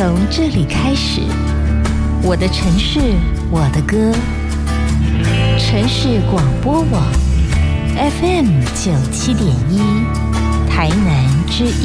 从这里开始，我的城市，我的歌。城市广播网 FM 97.1，台南之音。